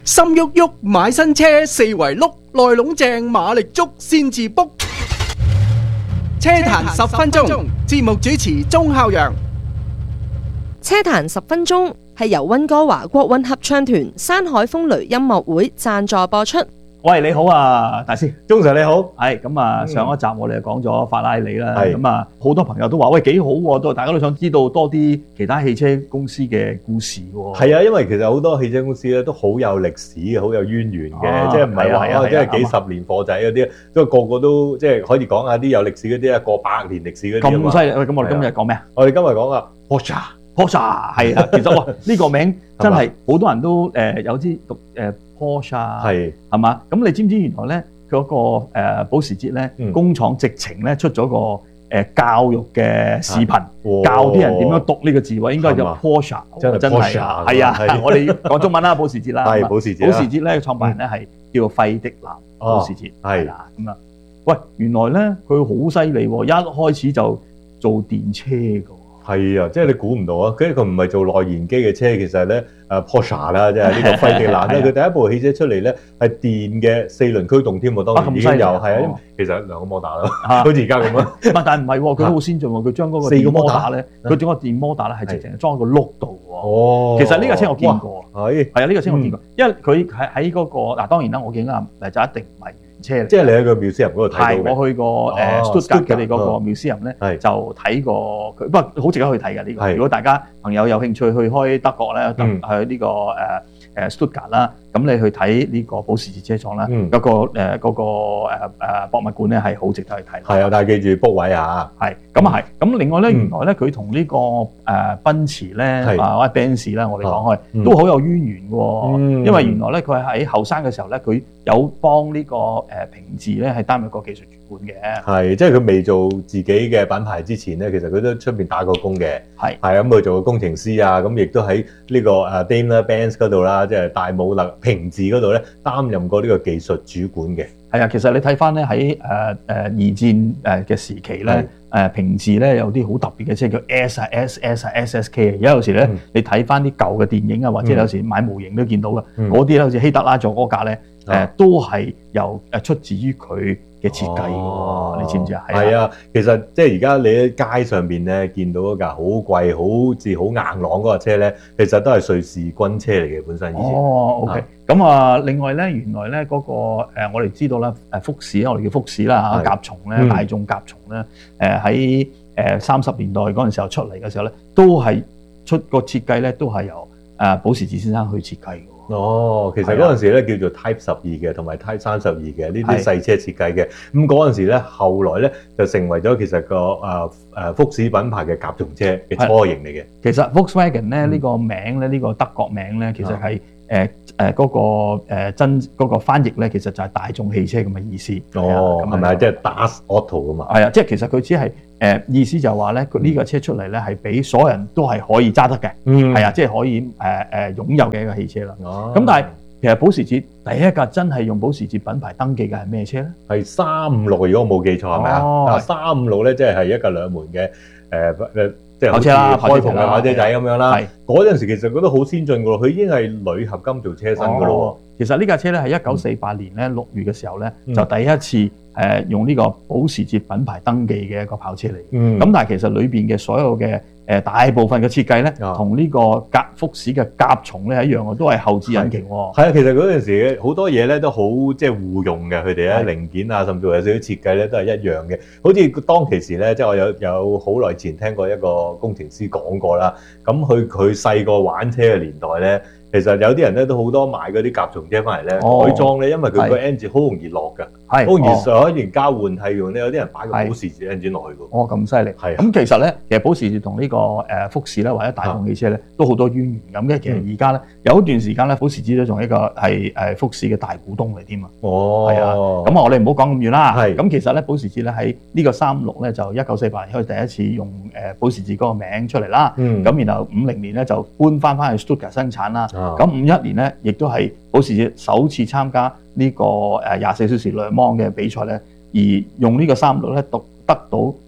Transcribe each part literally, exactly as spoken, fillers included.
心喐喐買新車，四圍碌，內籠正馬力足先至 book。車壇十分鐘，節目主持鐘孝陽。 車壇十分鐘係由溫哥華國韻合唱團山海風雷音樂會贊助播出。 喂，你好啊，大師， 鐘 Sir 你好。 係咁啊，上一集我哋講咗法拉利啦， 係咁啊，好多朋友都話喂幾好喎，都大家都想知道多啲其他汽車公司嘅故事喎。 係啊，因為其實好多汽車公司咧都好有歷史嘅，好有淵源嘅， 啊即係唔係話係啊係啊即係幾十年貨仔嗰啲，都個個都即係可以講下啲有歷史嗰啲啊，過百年歷史嗰啲啊嘛。 咁犀利，喂，咁我哋今日講咩啊？ 我哋今日講啊 Porsche。 Porsche 係啊，其實哇呢個名真係好多人都誒有啲讀誒 Porsche 係係嘛？咁你知唔知原來咧佢嗰個誒保時捷咧嗯工廠直情咧出咗個誒教育嘅視頻， 哇教啲人點樣讀呢個字喎，應該叫係嘛 Porsche， 真係真 Porsche 係啊係啊係， 我哋講中文啦，保時捷啦， 係咁啊保時捷啦保時捷咧創辦人咧係叫做費迪南保時捷， 係啦咁啊，喂原來咧佢好犀利喎，一開始就做電車㗎喎。 係啊，即係你估唔到啊！跟住佢唔係做內燃機嘅車，其實咧誒 Porsche 啦，即係呢個費迪南咧，佢第一部汽車出嚟咧係電嘅四輪驅動添喎，當啊咁犀利然已經有係啊，因為哦其實兩個摩打啦， 啊好似而家咁啊。 唔係，但係唔係喎，佢都好先進喎，佢將嗰個四個電摩摩打打咧，佢將個電摩打咧係直情裝喺個轆度喎。 哦， 其實呢架車我見過， 係係啊，呢架車我見過，因為佢喺喺嗰個嗱，當然啦，我見啦，誒就一定唔係原車嚟。 即係你喺個 museum 嗰度睇係到嘅。 我去過誒 Stuttgart 佢哋嗰個 museum 咧， 係就睇過佢，不過好值得去睇嘅呢個。 係如果大家朋友有興趣去開德國咧， 嗯去呢個誒誒 Stuttgart 啦，咁你去睇呢個保時捷車廠啦， 嗯嗰個誒嗰個誒誒博物館咧係好值得去睇。 係啊，但係記住 book 位啊。 係，咁啊係，咁另外咧， 嗯原來咧佢同呢個誒奔馳咧， 係啊或者 Benz 咧，我哋講開嗯都好有淵源嘅喎。 嗯因為原來咧佢喺後生嘅時候咧，佢有幫呢個誒平治咧係擔任個技術主管嘅。 係，即係佢未做自己嘅品牌之前咧，其實佢都出邊打過工嘅。 係係咁，佢做過工程師啊，咁亦都喺呢個誒 Daimler Benz 嗰度啦，即係大武勒平治嗰度咧擔任過呢個技術主管嘅。 係啊，其實你睇翻咧喺誒誒二戰誒嘅時期咧，誒平治咧有啲好特別嘅車叫 S 啊 S S 啊 S S K 啊，而家有時咧嗯你睇翻啲舊嘅電影啊，或者有時買模型都見到嘅， 嗯嗰啲咧好似希特拉座嗰架咧，誒啊都係由誒出自於佢嘅設計喎，你知唔知啊？ 係啊，其實即係而家你喺街上邊咧見到嗰架好貴、好似好硬朗嗰架車咧，其實都係瑞士軍車嚟嘅本身以前。 哦，OK，咁啊，另外咧，原來咧嗰個誒，我哋知道啦，誒福士我哋叫福士啦嚇， 係甲蟲咧， 嗯大眾甲蟲咧，誒喺誒三十年代嗰陣時候出嚟嘅時候咧，都係出個設計咧，都係由誒保時捷先生去設計嘅喎。 哦，其實係啊嗰陣時咧叫做 Type 十二嘅，同埋 Type 三十二嘅呢啲係細車設計嘅。咁嗰陣時咧，後來咧就成為咗其實個誒誒福士品牌嘅甲蟲車嘅雛形嚟嘅。 其實 Volkswagen 咧嗯呢個名咧，呢個德國名咧，其實係誒誒嗰個誒真嗰個翻譯咧，其實就係大眾汽車咁嘅意思。 哦，係咪啊即係 Das Auto 噶嘛？ 係啊，即係其實佢只係誒意思就係話咧，佢呢架車出嚟咧係俾所有人都係可以揸得嘅， 嗯係啊，即係可以誒誒擁有嘅一個汽車啦。 哦， 咁但係其實保時捷第一架真係用保時捷品牌登記嘅係咩車咧？ 係三五六，如果我冇記錯係咪啊？ 哦啊三五六咧，即係係一架兩門嘅誒誒，即係好似跑車啦開篷嘅跑車仔咁樣啦係。 嗰陣時其實覺得好先進噶咯，佢已經係鋁合金做車身噶咯哦其實呢架車咧係一九四八年咧六月嘅時候咧， 嗯就第一次誒用呢個保時捷品牌登記嘅一個跑車嚟。 嗯咁但係其實裏邊嘅所有嘅誒大部分嘅設計咧， 啊同呢個甲福士嘅甲蟲咧係一樣嘅，都係後置引擎喎。 係啊，其實嗰陣時好多嘢咧都好即係互用嘅，佢哋咧係零件啊，甚至乎有少少設計咧都係一樣嘅。好似當其時咧，即係我有有好耐前聽過一個工程師講過啦。咁佢佢細個玩車嘅年代咧，其實有啲人咧都好多買嗰啲甲蟲車翻嚟咧哦改裝咧，因為佢個係 engine 好容易落㗎， 係好容易哦上可以連交換替用咧。有啲人擺個係保時捷 engine 落去㗎。 哦，咁犀利。 係啊咁其實咧，其實保時捷同呢個誒福士咧，或者大眾汽車咧，都好多淵源咁嘅。其實而家咧有一段時間咧，保時捷都仲係一個係誒福士嘅大股東嚟添啊。 哦， 係啊，咁啊，我哋唔好講咁遠啦。 係咁其實咧，保時捷咧喺呢個三六咧，就一九四八年開始第一次用誒保時捷嗰個名出嚟啦。 嗯咁然後五零年咧就搬翻翻去 Stuttgart 生產啦。 啊咁五一年咧，亦都係保時捷首次參加呢個誒廿四小時兩芒嘅比賽咧，而用呢個三六咧讀得到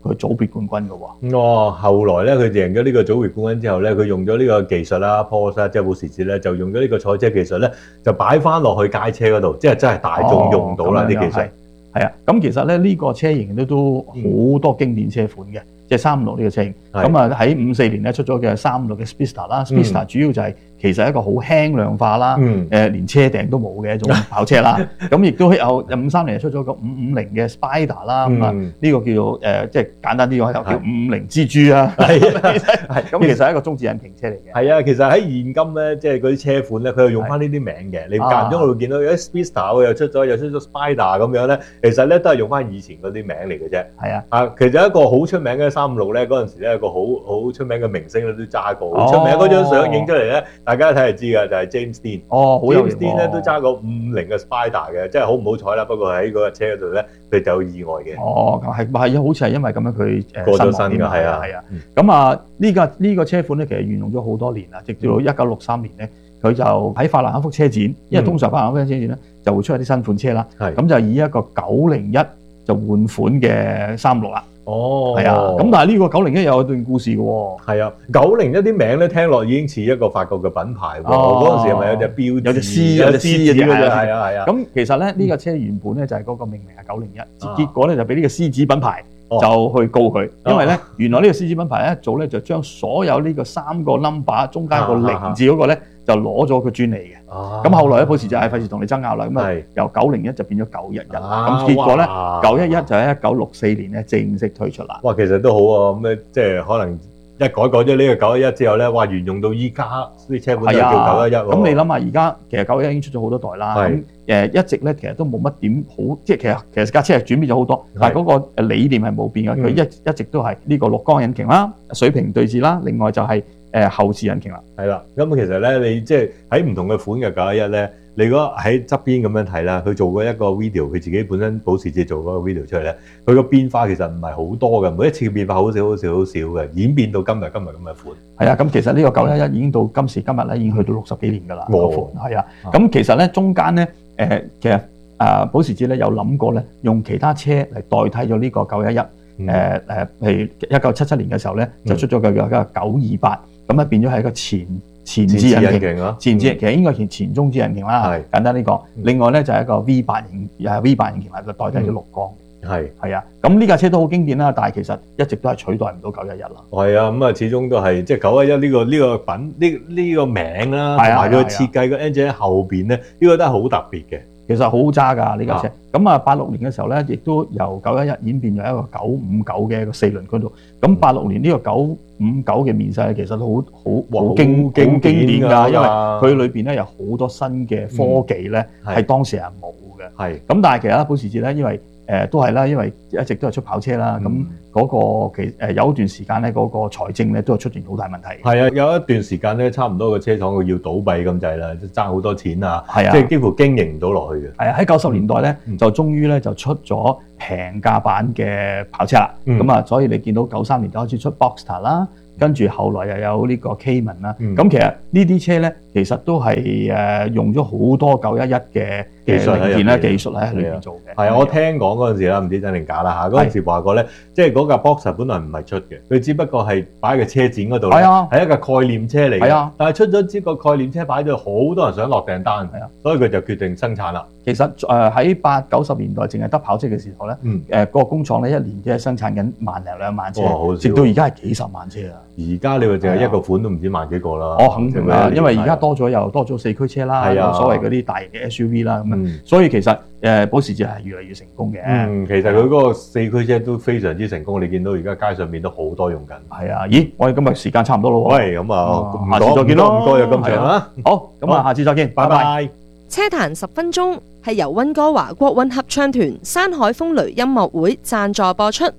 佢組別冠軍嘅喎。 哦，後來咧佢贏咗呢個組別冠軍之後咧，佢用咗呢個技術啦 ，Porsche 即係保時捷咧，就用咗呢個賽車技術咧，就擺翻落去街車嗰度，即係真係大眾用到啦啲、哦、技術。 係啊，咁其實咧呢個車型咧都好多經典車款嘅，嗯、即係三五六呢個車型。咁啊喺五四年咧出咗嘅三五六嘅 Speedster 啦 ，Speedster 主要就係其實係一個好輕量化啦，誒、嗯呃、連車頂都冇嘅一種跑車啦。咁亦都有五三年出咗個五五零嘅 Spider 啦，咁啊呢個叫做誒、呃、即係簡單啲講就叫五五零蜘蛛啊。係係咁，其實係一個中置引擎車嚟嘅。 係啊，其實喺現今咧，即係嗰啲車款咧，佢又用翻呢啲名嘅。你間中會見到有啲 Speedster 又出咗，又出咗 Spider 咁樣咧，其實咧都係用翻以前嗰啲名嚟嘅啫。係啊，啊其實一個好出名嘅三五六咧，嗰陣時咧一個好好出名嘅明星咧都揸過，好、哦、出名嗰張相影出嚟咧，大家一睇就知㗎，就係、是、James Dean。 哦，好有型喎。 James Dean 咧都揸過五五零嘅 Spider 嘅，即係好唔好彩啦。不過喺嗰架車嗰度咧，佢就有意外嘅。 哦，係係好似係因為咁樣佢誒過咗身㗎，係啊係啊。 咁啊呢個呢個車款咧其實沿用咗好多年啦，直至到一九六三年咧，佢就喺法蘭克福車展，因為通常法蘭克福車展咧就會出一啲新款車啦。係、嗯。咁就以一個九零一就換款嘅三六啦。哦，係啊，咁但係呢個九零一有一段故事嘅喎。係啊， 九零一啲名咧聽落已經似一個法國嘅品牌喎。嗰、哦、陣時係咪有隻標誌？ 有隻 C， 有隻 C 嘅， 係啊係啊係啊。 咁其實咧呢、呢個車原本咧就係嗰個命名係九零一，結果咧就俾呢個獅子品牌就去告佢、哦，因為咧原來呢個獅子品牌咧一早咧就將所有呢個三個 number 中間個零字嗰個咧就攞咗個專利嘅。咁、啊、後來咧保時捷係費事同你爭拗啦，咁啊由九零一就變咗九一一，咁結果咧九一一就喺一九六四年咧正式推出啦。 哇，其實都好啊，咁咧即係可能一改改咗呢個九一一之後咧，哇沿用到依家啲車款都叫九一一。咁你諗下，而家其實九一一已經出咗好多代啦，咁誒一直咧其實都冇乜點好，即係其實其實架車係轉變咗好多，但係嗰個理念係冇變嘅，佢一、嗯、一直都係呢個六缸引擎啦、水平對置啦，另外就係、是。誒後置引擎啦， 係啦，咁其實咧，你即係喺唔同嘅款嘅九一一咧，你如果喺側邊咁樣睇啦，佢做過一個 video，佢自己本身保時捷做嗰個 video 出嚟咧，佢個變化其實唔係好多嘅，每一次嘅變化好少好少好少嘅，演變到今日今日咁嘅款。係啊，咁其實呢個九一一已經到今時今日咧，已經去到六十幾年㗎啦。個款係啊，咁其實咧中間咧誒，其實誒保時捷咧有諗過咧，用其他車嚟代替咗呢個九一一。誒誒，譬如一九七七年嘅時候咧，就出咗個叫九二八。咁咧變咗係一個前前置引擎咯，前置、嗯、其實應該係前中置引擎啦，簡單呢個。另外咧就係一個 V 八引又係 V 八引擎啦，就代替咗六缸。係係啊，咁呢架車都好經典啦，但係其實一直都係取代唔到九一一啦。係啊，咁啊始終都係即係九一一呢個呢、呢個品呢呢、呢個名啦，同埋佢設計個 engine 喺後邊咧，呢、呢個都係好特別嘅。其實好揸㗎呢架車。咁啊，八六年嘅時候咧，亦都由九一一演變咗一個九五九嘅一個四輪驅動。咁八六年呢個九五九嘅面世其實都好好好經經經典㗎，因為佢裏邊咧有好多新嘅科技咧，係、嗯、當時係冇嘅。係。咁但係其實保時捷咧，因為誒、呃、都係啦，因為一直都係出跑車啦，咁、嗯。嗰、那個其誒有一段時間咧，嗰個財政咧都係出現好大問題。係啊，有一段時間咧，差唔多個車廠佢要倒閉咁滯啦，爭好多錢啊，係啊，即係幾乎經營唔到落去嘅。係啊，喺九十年代咧、嗯，就終於咧就出咗平價版嘅跑車啦。咁、嗯、啊，所以你見到九三年就開始出 Boxster 啦，跟住後來又有呢個 Cayman 啦。咁、嗯、其實呢啲車咧，其實都係誒用咗好多九一一嘅技術零件啦，技術喺裏邊做嘅。係啊，我聽講嗰陣時啦，唔知真定假啦嚇。嗰陣時話過咧，即係嗰架 Boxster 本來唔係出嘅，佢只不過係擺喺個車展嗰度，係啊，係一個概念車嚟嘅。係啊，但係出咗呢個概念車擺咗，好多人想落訂單，係啊，所以佢就決定生產啦。其實誒喺八九十年代淨係得跑車嘅時候咧，誒、嗯呃嗰個工廠咧一年只係生產緊萬零兩萬車，哦、直到而家係幾十萬車啊！而家你話淨係一個款都唔止萬幾個啦。哦，肯定啦，因為而家多咗又多咗四驅車啦，係啊，所謂嗰啲大型嘅 S U V 啦咁樣、嗯，所以其實誒保時捷係越嚟越成功嘅。嗯，其實佢嗰個四驅車都非常之成功，你見到而家街上面都好多用緊。係啊，咦，我哋今日時間差唔多咯喎。喂，咁啊，下次再見咯，唔該有咁長啦。好，咁啊，下次再見，拜拜。 車壇十分鐘係由溫哥華國韻合唱團山海風雷音樂會贊助播出。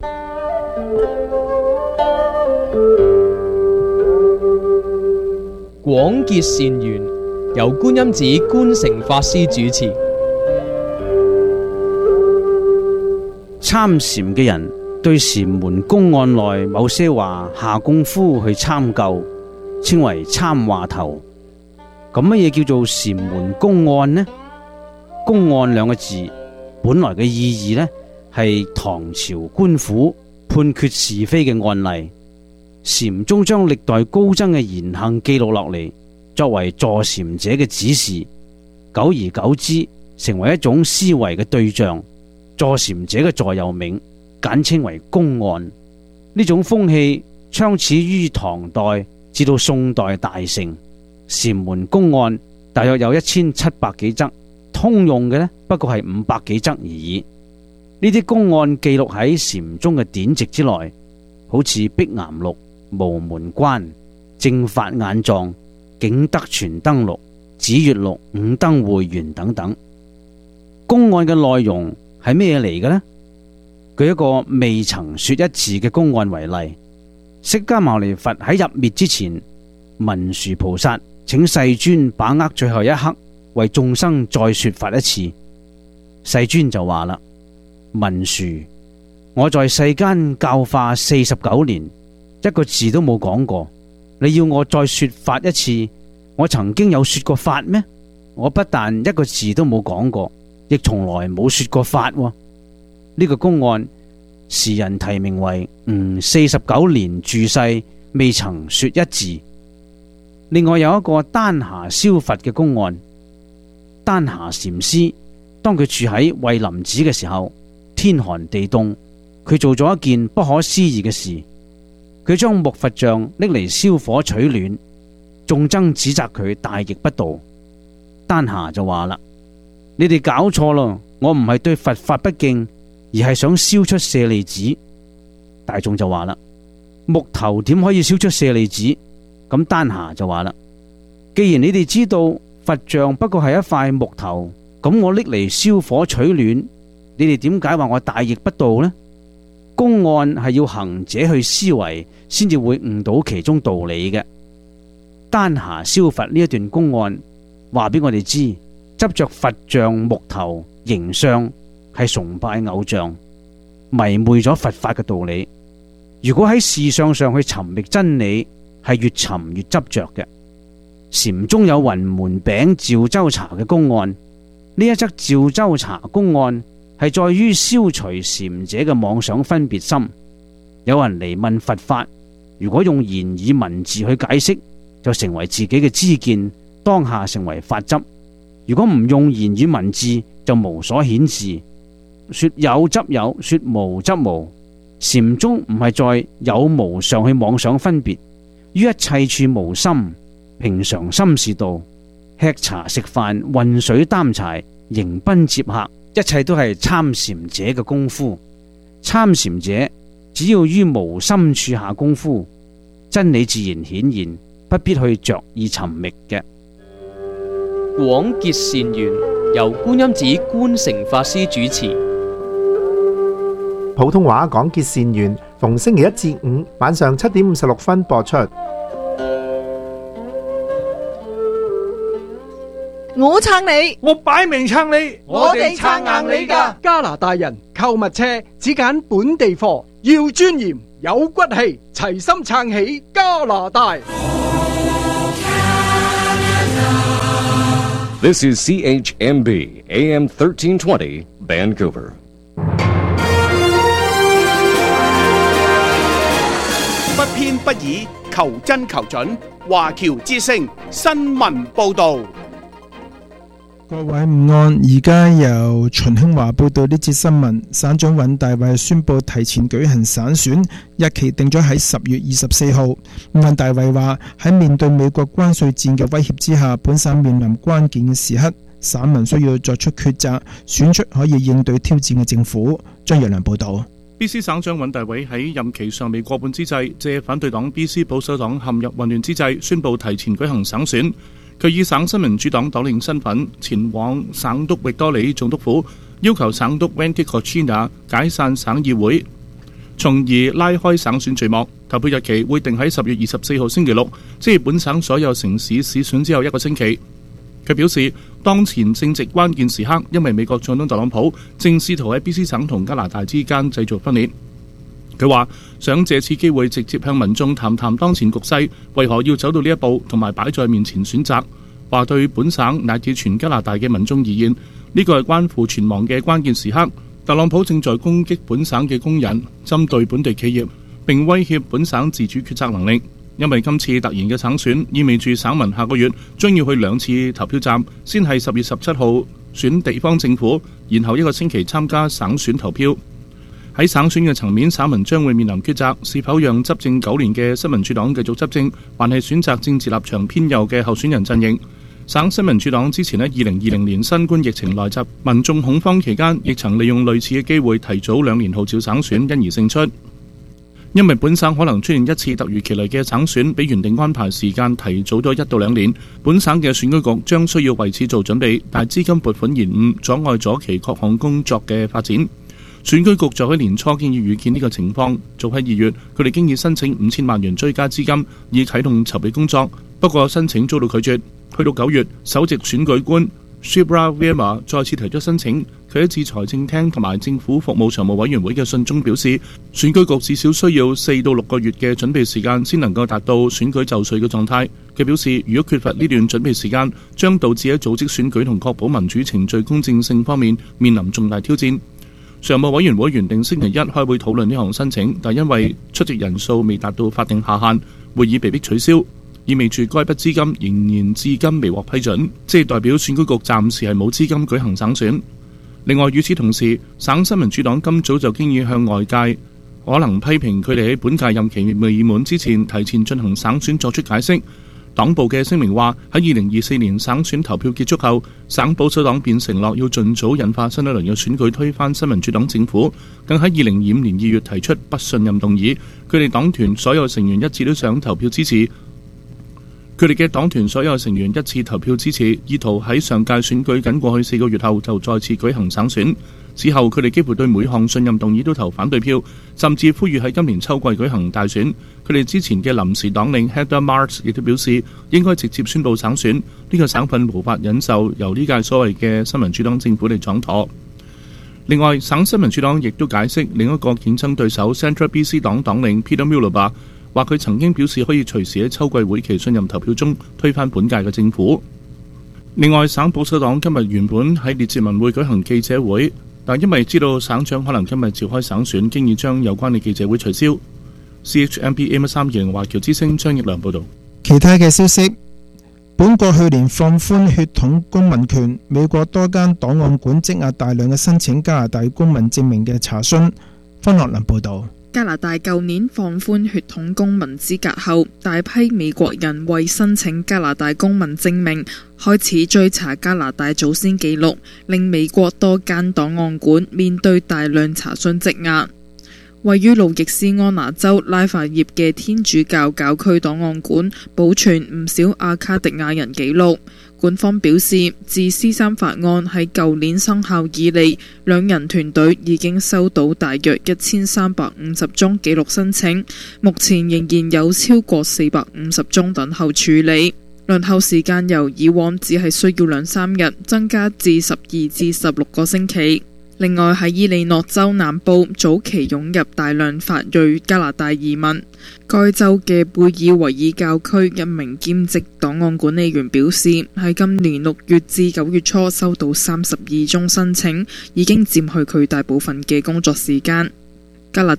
廣結善緣，由觀音寺觀誠法師主持。 參禪嘅人對禪門公案內某些話下功夫去參究，稱為參話頭。咁乜嘢叫做禪門公案呢？公案兩個字本來嘅意義呢，係唐朝官府判決是非嘅案例。禪宗將歷代高僧嘅言行記錄落嚟，作為坐禪者嘅指示，久而久之成為一種思維嘅對象。坐禪者嘅座右銘簡稱為公案。呢種風氣倡始於唐代至到宋代大盛。禪門公案大約有一千七百幾則，通用嘅呢不過係五百幾則而已。呢啲公案記錄喺禪宗嘅典籍之內，好似《碧岩錄》、《無門關》、《正法眼藏》、《景德傳燈錄》、《指月錄》、《五燈會元》等等。公案嘅內容係咩嚟嘅呢？舉一個未曾說一字嘅公案為例，釋迦牟尼佛喺入滅之前，文殊菩薩請世尊把握最後一刻，為眾生再說法一次。世尊就話啦：文殊，我在世間教化四十九年，一個字都冇講過，你要我再說法一次，我曾經有說過法咩？我不但一個字都冇講過，亦從來冇說過法。呢、這個公案時人提名為吾四十九年住世未曾說一字。另外有一個丹霞燒佛嘅公案。丹霞禪師當佢住喺慧林寺嘅時候，天寒地凍，佢做咗一件不可思議嘅事。佢將木佛像拎嚟燒火取暖，眾僧指責佢大逆不道。丹霞就話啦：你哋搞錯咯，我唔係對佛法不敬，而係想燒出舍利子。大眾就話啦：木頭點可以燒出舍利子？咁丹霞就話啦：既然你哋知道佛像不過係一塊木頭，咁我拎嚟燒火取暖，你哋點解話我大逆不道呢？公案係要行者去思維，先至會悟到其中道理嘅。丹霞燒佛呢一段公案話俾我哋知，執着佛像木頭形象係崇拜偶像，迷昧咗佛法嘅道理。如果喺事相上去尋覓真理，係越尋越執着嘅。禪宗有雲門餅趙州茶嘅公案，呢一則趙州茶公案係在於消除禪者嘅妄想分別心。有人嚟問佛法，如果用言語文字去解釋，就成為自己嘅知見，當下成為法執；如果唔用言語文字，就無所顯示。說有執有，說無執無。禪宗唔係在有無上去妄想分別，於一切處無心。平常心是道，吃茶食飯、運水擔柴、迎賓接客，一切都係參禪者嘅功夫。參禪者只要於無心處下功夫，真理自然顯現，不必去着意尋覓嘅。 廣結善緣，由觀音寺觀誠法師主持。 普通話廣結善緣，逢星期一至五晚上七點五十六分播出。 我撐你， 我擺明撐你， 我哋撐硬你㗎。 加拿大人購物車只揀本地貨，要尊嚴有骨氣，齊心撐起加拿大。 This is C H M B A M thirteen twenty Vancouver。 不偏不倚，求真求準，華僑之聲新聞報導。 各位午安，而家由秦興華報道呢節新聞。省長尹大偉宣布提前舉行省選，日期定咗喺十月二十四號。尹大偉話喺面對美國關稅戰嘅威脅之下，本省面臨關鍵嘅時刻，省民需要作出抉擇，選出可以應對挑戰嘅政府。張若良報道。 B C 省長尹大偉喺任期尚未過半之際，借反對黨 B C 保守黨陷入混亂之際，宣布提前舉行省選。佢以省新民主黨黨領身份前往省督域多里總督府，要求省督 Wendy Kochina 解散省議會，從而拉開省選序幕。投票日期會定喺十月二十四號星期六，即係本省所有城市市選之後一個星期。佢表示，當前正值關鍵時刻，因為美國總統特朗普正試圖喺 B C 省同加拿大之間製造分裂。佢話想借此機會直接向民眾談談當前局勢，為何要走到呢一步，同埋擺在面前選擇。話對本省乃至全加拿大嘅民眾而言，呢個係關乎存亡嘅關鍵時刻。 特朗普正在攻擊本省嘅工人，針對本地企業，並威脅本省自主決策能力。因為今次突然嘅省選，意味住省民下個月將要去兩次投票站，先係十月十七號選地方政府，然後一個星期參加省選投票。喺省選嘅層面，省民將會面臨抉擇，是否讓執政九年嘅新民主黨繼續執政，還係選擇政治立場偏右嘅候選人陣營。省新民主黨之前喺二零二零年新冠疫情來襲、民眾恐慌期間，亦曾利用類似嘅機會提早兩年號召省選，因而勝出。因為本省可能出現一次突如其來嘅省選，比原定安排時間提早咗一到兩年，本省嘅選舉局將需要為此做準備，但資金撥款延誤阻礙咗其各項工作嘅發展。選舉局就喺年初經已預見呢個情況，早喺二月，佢哋經已申請五千萬元追加資金，以啟動籌備工作。不過申請遭到拒絕。去到九月，首席選舉官 Shibra Verma 再次提出申請。佢喺致財政廳同埋政府服務常務委員會嘅信中表示，選舉局至少需要四到六個月嘅準備時間，先能夠達到選舉就緒嘅狀態。佢表示，如果缺乏呢段準備時間，將導致喺組織選舉同確保民主程序公正性方面面臨重大挑戰。常務委員會原定星期一開會討論呢項申請，但因為出席人數未達到法定下限，會議被迫取消，意味住該筆資金仍然至今未獲批准，即係代表選舉局暫時係冇資金舉行省選。另外，與此同時，省新民主黨今早就經已向外界可能批評佢哋喺本屆任期未滿之前提前進行省選作出解釋。黨部嘅聲明話，喺二零二四年省選投票結束後，省保守黨便承諾要盡早引發新一輪嘅選舉，推翻新民主黨政府，更喺二零二五年二月提出不信任動議。佢哋黨團所有成員一致都想投票支持。佢哋嘅黨團所有成員一致投票支持，意圖喺上屆選舉僅過去四個月後就再次舉行省選。此後，佢哋幾乎對每項信任動議都投反對票，甚至呼籲喺今年秋季舉行大選。佢哋之前嘅臨時黨領 Heather Marks 亦都表示，應該直接宣佈省選。呢個省份無法忍受由呢屆所謂嘅新民主黨政府嚟掌舵。另外，省新民主黨亦都解釋另一個競爭對手 Central B C 黨黨領 Peter Mullaba話佢曾經表示可以隨時喺秋季會期信任投票中推翻本屆嘅政府。另外，省保守黨今日原本喺列治文會舉行記者會，但因為知道省長可能今日召開省選，經已將有關嘅記者會取消。C H M P A M 三二零華僑之聲張益良報導。 其他嘅消息，本國去年放寬血統公民權，美國多間檔案館積壓大量嘅申請加拿大公民證明嘅查詢。方樂林報導。 加拿大舊年放寬血統公民資格後，大批美國人為申請加拿大公民證明，開始追查加拿大祖先記錄，令美國多間檔案館面對大量查詢積壓。位於路易斯安那州拉法葉嘅天主教教區檔案館保存唔少阿卡迪亞人記錄。官方表示，自 C 三法案喺舊年生效以嚟，兩人團隊已經收到大約一千三百五十宗記錄申請，目前仍然有超過四百五十宗等候處理。輪候時間由以往只係需要兩三日，增加至十二至十六個星期。另外喺伊利諾州南部早期湧入大量法裔加拿大移民，該州嘅貝爾維爾教區一名兼職檔案管理員表示，喺今年六月至九月初收到三十二宗申請，已經佔去佢大部分嘅工作時間。加拿